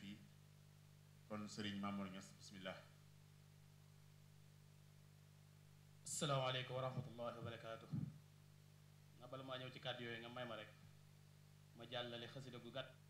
yi kon Serigne Mamour Niass bismillah. asalaamaaleykum wa rahmatullahi wa barakaatu. nga bala maa ñëw ci kàddu yooyu nga may ma rek ma jàllale xasida gu gàtt